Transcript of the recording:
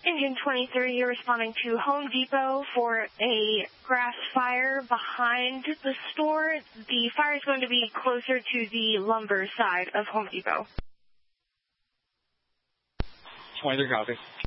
Engine 23, you're responding to Home Depot for a grass fire behind the store. The fire is going to be closer to the lumber side of Home Depot. 23 copy.